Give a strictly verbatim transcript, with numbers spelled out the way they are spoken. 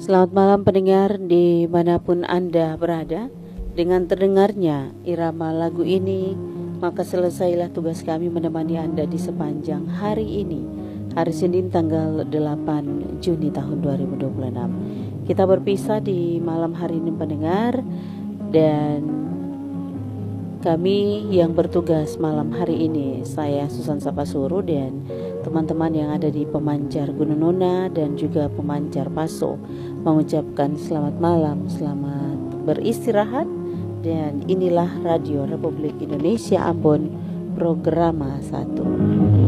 Selamat malam pendengar dimanapun Anda berada. Dengan terdengarnya irama lagu ini, maka selesailah tugas kami menemani Anda di sepanjang hari ini, hari Senin tanggal delapan Juni tahun dua ribu dua puluh enam. Kita berpisah di malam hari ini pendengar, dan kami yang bertugas malam hari ini, saya Susan Sapasuru dan teman-teman yang ada di Pemancar Gunung Nona dan juga Pemancar Paso mengucapkan selamat malam, selamat beristirahat. Dan inilah Radio Republik Indonesia Ambon, Programa satu.